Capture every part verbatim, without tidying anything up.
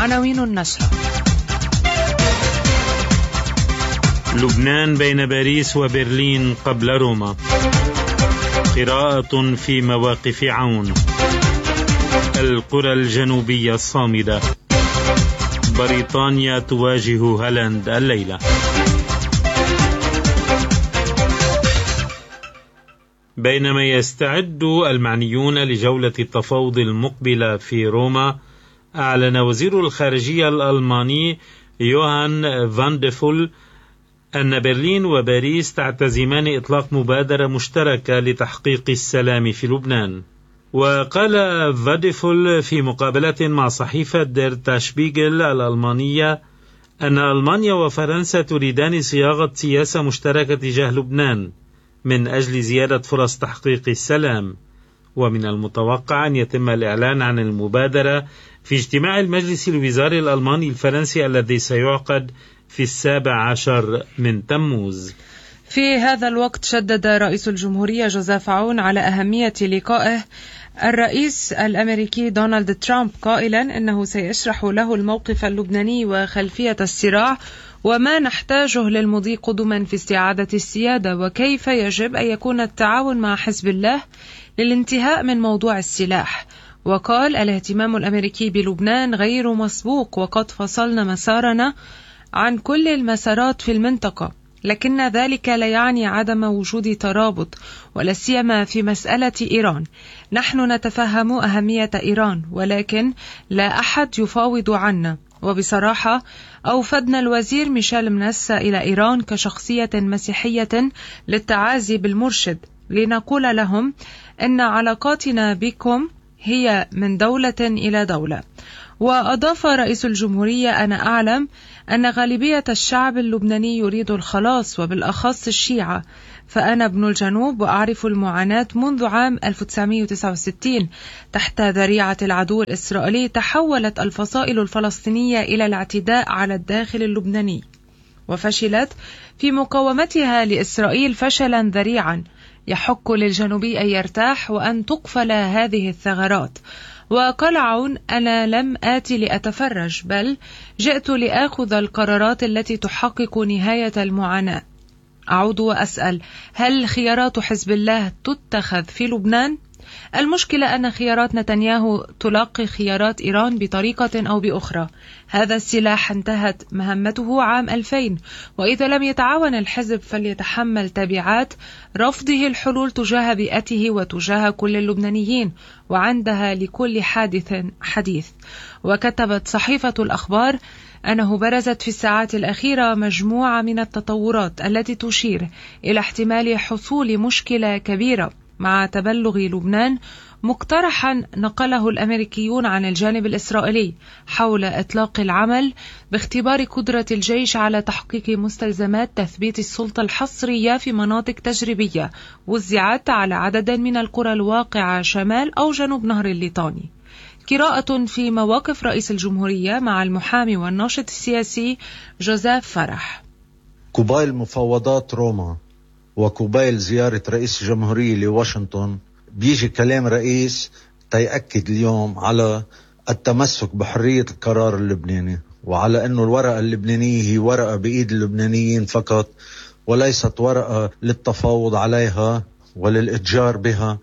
عناوين النشرة: لبنان بين باريس وبرلين قبل روما، قراءة في مواقف عون، القرى الجنوبية الصامدة، بريطانيا تواجه هولندا الليلة. بينما يستعد المعنيون لجولة التفاوض المقبلة في روما، أعلن وزير الخارجية الألماني يوهان فاندفول أن برلين وباريس تعتزمان إطلاق مبادرة مشتركة لتحقيق السلام في لبنان. وقال فاندفول في مقابلة مع صحيفة دير تاشبيغل الألمانية أن ألمانيا وفرنسا تريدان صياغة سياسة مشتركة تجاه لبنان من أجل زيادة فرص تحقيق السلام، ومن المتوقع أن يتم الإعلان عن المبادرة في اجتماع المجلس الوزاري الألماني الفرنسي الذي سيعقد في السابع عشر من تموز. في هذا الوقت شدد رئيس الجمهورية جوزيف عون على أهمية لقائه الرئيس الأمريكي دونالد ترامب، قائلا إنه سيشرح له الموقف اللبناني وخلفية الصراع وما نحتاجه للمضي قدما في استعادة السيادة، وكيف يجب أن يكون التعاون مع حزب الله للانتهاء من موضوع السلاح. وقال: الاهتمام الأمريكي بلبنان غير مسبوق، وقد فصلنا مسارنا عن كل المسارات في المنطقة، لكن ذلك لا يعني عدم وجود ترابط، ولا سيما في مسألة إيران. نحن نتفهم أهمية إيران، ولكن لا أحد يفاوض عنا. وبصراحة أوفدنا الوزير ميشيل منسا إلى إيران كشخصية مسيحية للتعازي بالمرشد، لنقول لهم أن علاقاتنا بكم هي من دولة إلى دولة. وأضاف رئيس الجمهورية: أنا أعلم أن غالبية الشعب اللبناني يريد الخلاص، وبالأخص الشيعة، فأنا ابن الجنوب وأعرف المعاناة منذ عام ألف وتسعمائة وتسعة وستين. تحت ذريعة العدو الإسرائيلي تحولت الفصائل الفلسطينية إلى الاعتداء على الداخل اللبناني، وفشلت في مقاومتها لإسرائيل فشلا ذريعا يحق للجنوبي أن يرتاح وأن تقفل هذه الثغرات. وقال عون: أنا لم آتي لأتفرج، بل جئت لآخذ القرارات التي تحقق نهاية المعاناة. أعود وأسأل: هل خيارات حزب الله تتخذ في لبنان؟ المشكلة أن خيارات نتنياهو تلاقي خيارات إيران بطريقة أو بأخرى. هذا السلاح انتهت مهمته عام ألفين، وإذا لم يتعاون الحزب فليتحمل تبعات رفضه الحلول تجاه بيئته وتجاه كل اللبنانيين، وعندها لكل حادث حديث. وكتبت صحيفة الأخبار أنه برزت في الساعات الأخيرة مجموعة من التطورات التي تشير إلى احتمال حصول مشكلة كبيرة مع تبلغ لبنان، مقترحا نقله الأمريكيون عن الجانب الإسرائيلي حول إطلاق العمل باختبار قدرة الجيش على تحقيق مستلزمات تثبيت السلطة الحصرية في مناطق تجريبية وزعت على عدد من القرى الواقعة شمال أو جنوب نهر الليطاني. قراءة في مواقف رئيس الجمهورية مع المحامي والناشط السياسي جوزيف فرح. قبيل مفاوضات روما وقبيل زيارة رئيس الجمهورية لواشنطن بيجي كلام رئيس تيأكد اليوم على التمسك بحرية القرار اللبناني، وعلى أنه الورقة اللبنانية هي ورقة بإيد اللبنانيين فقط، وليست ورقة للتفاوض عليها وللإتجار بها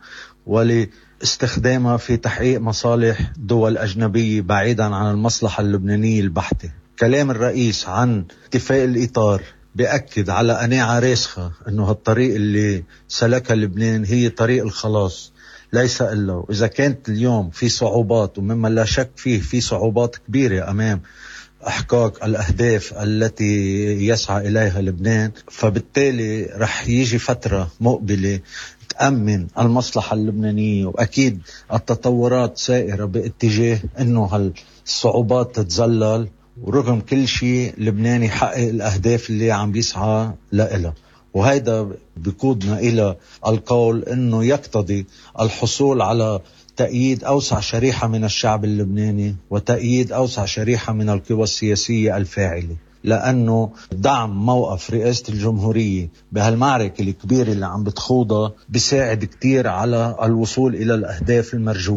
ولاستخدامها في تحقيق مصالح دول أجنبية بعيدا عن المصلحة اللبنانية البحتة. كلام الرئيس عن اتفاق الإطار بيأكد على قناعة راسخة أنه هالطريق اللي سلكها لبنان هي طريق الخلاص ليس إلا. إذا كانت اليوم في صعوبات، ومما لا شك فيه في صعوبات كبيرة أمام إحقاق الأهداف التي يسعى إليها لبنان، فبالتالي رح يجي فترة مقبلة تأمن المصلحة اللبنانية، وأكيد التطورات سائرة باتجاه أنه هالصعوبات تتزلل، ورغم كل شيء لبنان يحقق الأهداف اللي عم بيسعى لها. وهذا بيقودنا إلى القول أنه يقتضي الحصول على تأييد أوسع شريحة من الشعب اللبناني وتأييد أوسع شريحة من القوى السياسية الفاعلة، لأنه دعم موقف رئاسة الجمهورية بهالمعركة الكبيرة اللي عم بتخوضها بيساعد كتير على الوصول إلى الأهداف المرجوة.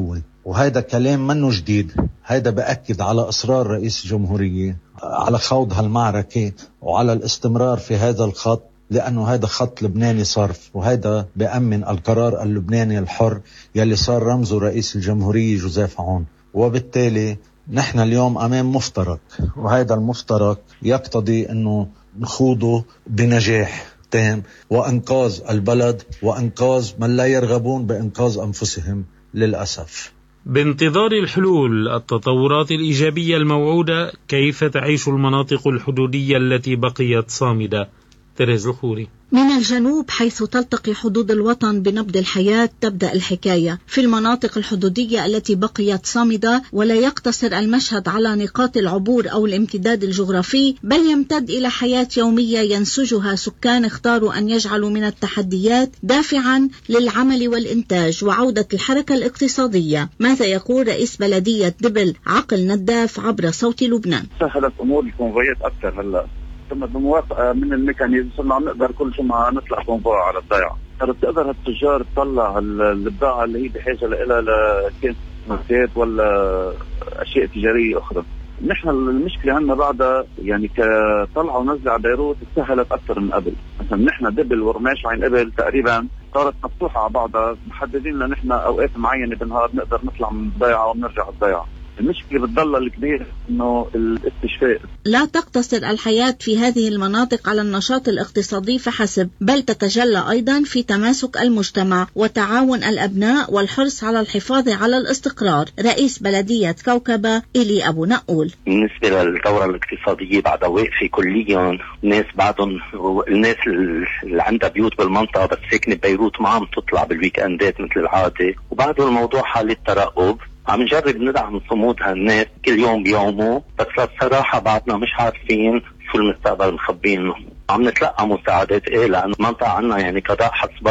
وهيدا كلام منه جديد. هيدا بأكد على إصرار رئيس الجمهورية على خوض هالمعركة وعلى الاستمرار في هذا الخط، لأنه هيدا خط لبناني صرف، وهيدا بأمن القرار اللبناني الحر يلي صار رمزه رئيس الجمهورية جوزيف عون. وبالتالي نحن اليوم أمام مفترق، وهيدا المفترق يقتضي أنه نخوضه بنجاح تام وإنقاذ البلد وإنقاذ من لا يرغبون بإنقاذ أنفسهم للأسف. بانتظار الحلول التطورات الإيجابية الموعودة، كيف تعيش المناطق الحدودية التي بقيت صامدة؟ تريز الخوري. من الجنوب حيث تلتقي حدود الوطن بنبض الحياة تبدأ الحكاية. في المناطق الحدودية التي بقيت صامدة، ولا يقتصر المشهد على نقاط العبور أو الامتداد الجغرافي، بل يمتد إلى حياة يومية ينسجها سكان اختاروا أن يجعلوا من التحديات دافعا للعمل والإنتاج وعودة الحركة الاقتصادية. ماذا يقول رئيس بلدية دبل عقل نداف عبر صوت لبنان؟ سهلت أمور الكونفويات أكثر. هلا ثم بموافقة من الميكانيزم صرنا عم نقدر كل جمعة نطلع كونفوي على الضيعة. بتقدر هالتجار تطلع البضاعة اللي هي بحاجة لها لكنز ماركات ولا أشياء تجارية أخرى. نحن المشكلة عندنا بعدها يعني كطلعة ونزلة على بيروت سهلت أكثر من قبل. مثلا نحن دبل ورماش وعين قبل تقريبا صارت مفتوحة على بعضها، محددين لنا نحن أوقات معينة بالنهار نقدر نطلع من الضيعة ونرجع الضيعة. المشكلة بتضل الكبير إنه الاستشفاء. لا تقتصر الحياة في هذه المناطق على النشاط الاقتصادي فحسب، بل تتجلى أيضا في تماسك المجتمع وتعاون الأبناء والحرص على الحفاظ على الاستقرار. رئيس بلدية كوكبة إلي أبو نقول. بالنسبة للدورة الاقتصادية بعدها واقفة كليا. الناس بعدهم الناس اللي عندها بيوت بالمنطقة بس ساكنة ببيروت ما عم تطلع بالويك اندات مثل العادة، وبعده الموضوع حالة ترقب. عم نجرب ندعم صمود هالناس كل يوم بيومه، بس للصراحة بعدنا مش عارفين شو المستقبل مخبينه. عم نتلقى مساعدات ايه لأن المنطقة عنا يعني قضاء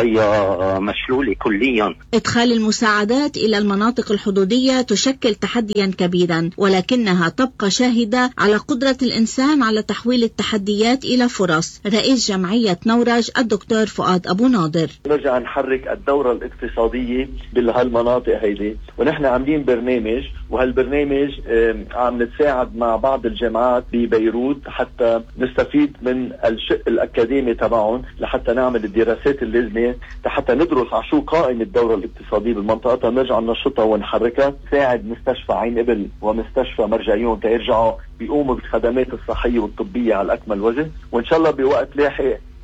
حصبية مشلولة كليا. إدخال المساعدات إلى المناطق الحدودية تشكل تحديا كبيرا، ولكنها تبقى شاهدة على قدرة الإنسان على تحويل التحديات إلى فرص. رئيس جمعية نورج الدكتور فؤاد أبو ناظر. نرجع نحرك الدورة الاقتصادية بهالمناطق هيدي، ونحن عاملين برنامج، وهالبرنامج عم نتساعد مع بعض الجامعات ببيروت حتى نستفيد من الشق الأكاديمي تبعهم لحتى نعمل الدراسات اللازمة حتى ندرس على شو قائم الدورة الاقتصادية بالمنطقة، نرجع ننشطها ونحركها. ساعد مستشفى عين قبل ومستشفى مرجعيون تيرجعوا بيقوموا بالخدمات الصحية والطبية على أكمل وجه، وإن شاء الله بوقت لاحق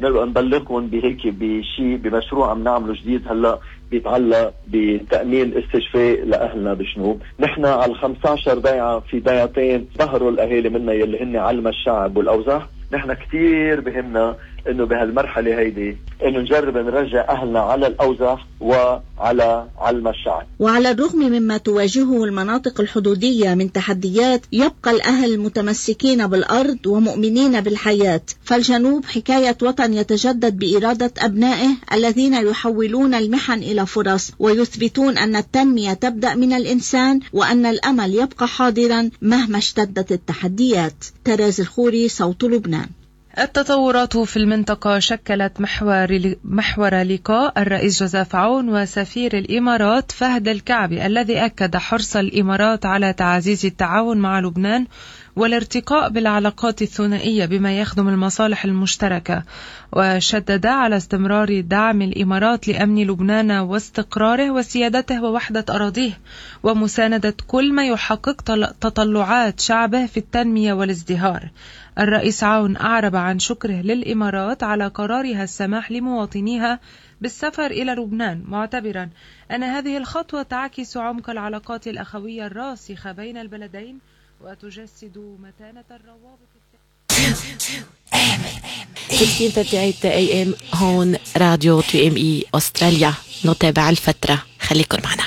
نبلغكم بهيك بشيء بمشروع عم نعمله جديد هلا بيتعلق بتأمين استشفاء لأهلنا بجنوب. نحن على خمسة عشر ضيعة في ضيعتين ظهروا الأهالي منا يلي هن علم الشعب والأوزاح. نحن كتير بهمنا انه بهالمرحلة هيدي انه نجرب نرجع اهلنا على الاوزاح وعلى علم الشعب. وعلى الرغم مما تواجهه المناطق الحدودية من تحديات، يبقى الاهل متمسكين بالارض ومؤمنين بالحياة. فالجنوب حكاية وطن يتجدد بإرادة ابنائه الذين يحولون المحن الى فرص ويثبتون ان التنمية تبدأ من الانسان وان الامل يبقى حاضرا مهما اشتدت التحديات. تريز الخوري، صوت لبنان. التطورات في المنطقة شكلت محور محور لقاء الرئيس جوزيف عون وسفير الإمارات فهد الكعبي، الذي أكد حرص الإمارات على تعزيز التعاون مع لبنان والارتقاء بالعلاقات الثنائية بما يخدم المصالح المشتركة، وشدد على استمرار دعم الإمارات لأمن لبنان واستقراره وسيادته ووحدة أراضيه، ومساندة كل ما يحقق تطلعات شعبه في التنمية والازدهار. الرئيس عون أعرب عن شكره للإمارات على قرارها السماح لمواطنيها بالسفر إلى لبنان، معتبرا أن هذه الخطوة تعكس عمق العلاقات الأخوية الراسخة بين البلدين وتجسد متانة الروابط. ستين ثلاثة وثلاثين إيه إم هون راديو تو إم إي أستراليا. نتابع الفترة، خليكن معنا.